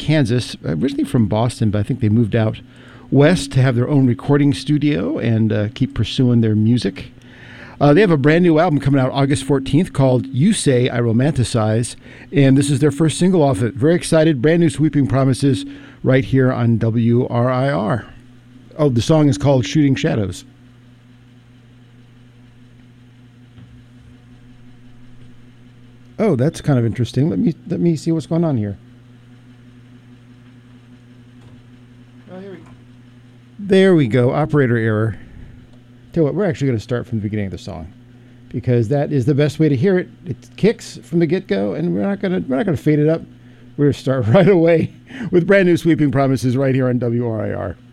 Kansas, originally from Boston, but I think they moved out west to have their own recording studio and keep pursuing their music. They have a brand new album coming out August 14th called You Say I Romanticize, and this is their first single off it. Very excited, brand new Sweeping Promises right here on WRIR. Oh, the song is called Shooting Shadows. Oh, that's kind of interesting. Let me see what's going on here. Oh, here we go. There we go. Operator error. Tell you what, we're actually going to start from the beginning of the song because that is the best way to hear it. It kicks from the get-go, and we're not going to fade it up. We're going to start right away with brand new Sweeping Promises right here on WRIR.